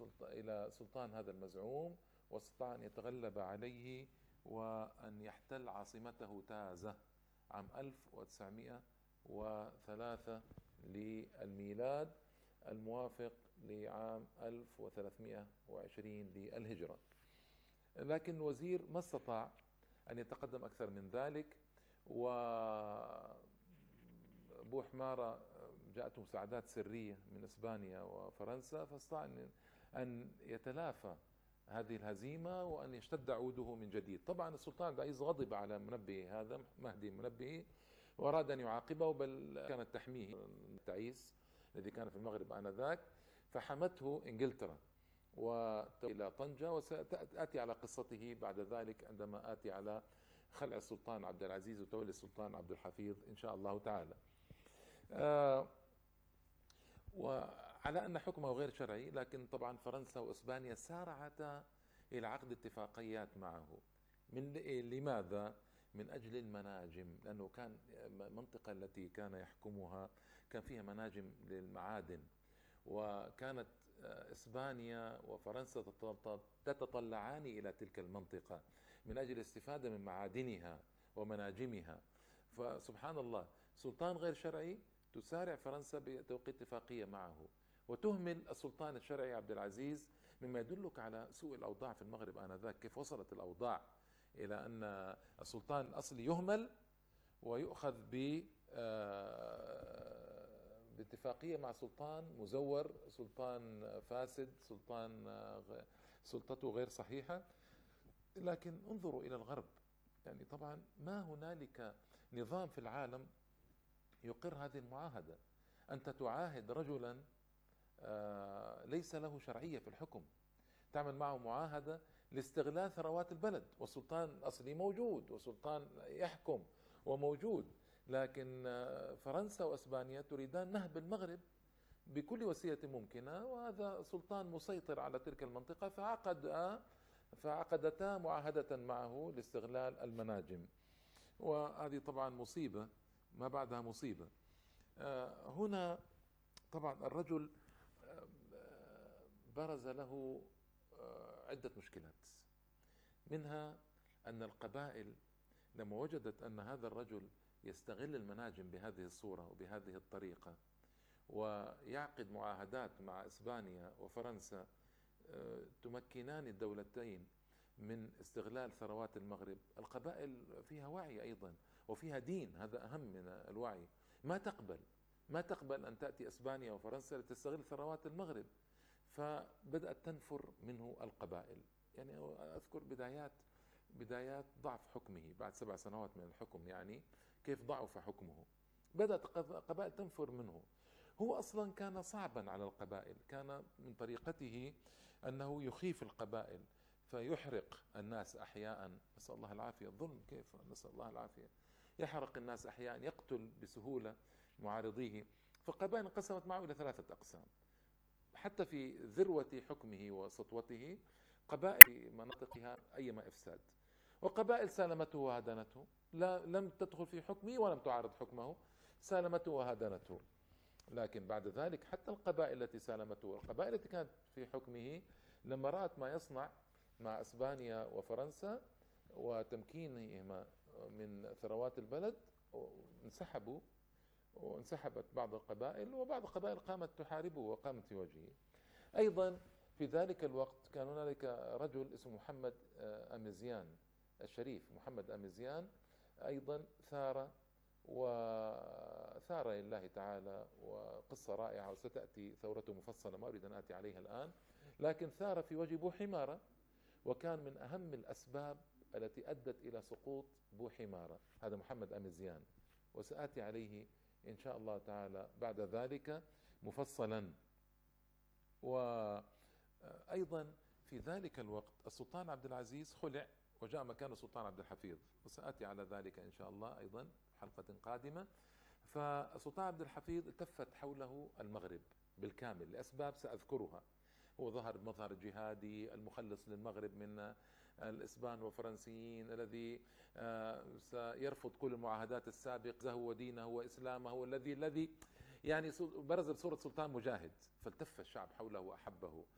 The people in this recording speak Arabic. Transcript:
إلى سلطان هذا المزعوم، واستطاع أن يتغلب عليه وأن يحتل عاصمته تازة عام 1903 للميلاد، الموافق لعام 1320 للهجرة. لكن الوزير ما استطاع أن يتقدم أكثر من ذلك، وأبو حمارة جاءته مساعدات سرية من إسبانيا وفرنسا، فاستطاع أن يتلافى هذه الهزيمة وأن يشتد عوده من جديد. طبعا السلطان عبد العزيز غضب على منبه هذا مهدي منبه، وأراد أن يعاقبه، بل كانت تحميه التعيس الذي كان في المغرب آنذاك، فحمته إنجلترا وإلى طنجة. وسأتي على قصته بعد ذلك عندما آتي على خلع السلطان عبد العزيز وتولي السلطان عبد الحفيظ إن شاء الله تعالى. وعلى أن حكمه غير شرعي، لكن طبعا فرنسا وإسبانيا سارعتا إلى عقد اتفاقيات معه. لماذا؟ من أجل المناجم، لأنه كان المنطقة التي كان يحكمها كان فيها مناجم للمعادن، وكانت إسبانيا وفرنسا تتطلعان إلى تلك المنطقة من أجل الاستفادة من معادنها ومناجمها. فسبحان الله، سلطان غير شرعي تسارع فرنسا بتوقيع اتفاقية معه، وتهمل السلطان الشرعي عبد العزيز، مما يدلك على سوء الأوضاع في المغرب آنذاك، كيف وصلت الأوضاع إلى أن السلطان الأصلي يهمل ويؤخذ باتفاقية مع سلطان مزور، سلطان فاسد، سلطان سلطته غير صحيحة. لكن انظروا إلى الغرب، يعني طبعا ما هنالك نظام في العالم يقر هذه المعاهدة. أنت تعاهد رجلا ليس له شرعية في الحكم، تعمل معه معاهدة لاستغلال ثروات البلد، والسلطان الأصلي موجود وسلطان يحكم وموجود، لكن فرنسا وإسبانيا تريدان نهب المغرب بكل وسيلة ممكنة، وهذا سلطان مسيطر على تلك المنطقة، فعقدتا معاهدة معه لاستغلال المناجم. وهذه طبعا مصيبة ما بعدها مصيبة. هنا طبعا الرجل برز له عدة مشكلات، منها أن القبائل لما وجدت أن هذا الرجل يستغل المناجم بهذه الصورة وبهذه الطريقة، ويعقد معاهدات مع إسبانيا وفرنسا تمكنان الدولتين من استغلال ثروات المغرب، القبائل فيها وعي أيضا وفيها دين، هذا أهم من الوعي. ما تقبل أن تأتي إسبانيا وفرنسا لتستغل ثروات المغرب، فبدأت تنفر منه القبائل. يعني أذكر بدايات ضعف حكمه بعد 7 سنوات من الحكم، يعني كيف ضعف حكمه، بدأت قبائل تنفر منه. هو أصلا كان صعبا على القبائل، كان من طريقته أنه يخيف القبائل فيحرق الناس أحياء، نسأل الله العافية، الظلم كيف، نسأل الله العافية، يحرق الناس أحياء، يقتل بسهولة معارضيه. فالقبائل انقسمت معه إلى 3 أقسام، حتى في ذروة حكمه وسطوته، قبائل في مناطقها أيما إفساد، وقبائل سالمته وهدنته، لم تدخل في حكمه ولم تعارض حكمه، سالمته وهدنته. لكن بعد ذلك حتى القبائل التي سالمته والقبائل التي كانت في حكمه، لما رأت ما يصنع مع إسبانيا وفرنسا وتمكينهما من ثروات البلد، انسحبوا، وانسحبت بعض القبائل، وبعض القبائل قامت تحاربه وقامت في وجهه. أيضا في ذلك الوقت كان هنالك رجل اسمه محمد أميزيان الشريف، محمد أميزيان أيضا وثار لله تعالى، وقصة رائعة وستأتي ثورته مفصلة ما أريد أن آتي عليها الآن، لكن ثار في وجه بوحمارة، وكان من أهم الأسباب التي أدت إلى سقوط بوحمارة هذا محمد أميزيان، وسآتي عليه إن شاء الله تعالى بعد ذلك مفصلا. وأيضا في ذلك الوقت السلطان عبد العزيز خلع وجاء مكانه السلطان عبد الحفيظ، وسآتي على ذلك إن شاء الله أيضا حلقة قادمة. فالسلطان عبد الحفيظ التفت حوله المغرب بالكامل لأسباب سأذكرها. هو ظهر بمظهر جهادي المخلص للمغرب من الإسبان والفرنسيين، الذي سيرفض كل المعاهدات السابقة ودينه وإسلامه، والذي يعني برز بصورة سلطان مجاهد، فالتف الشعب حوله وأحبه.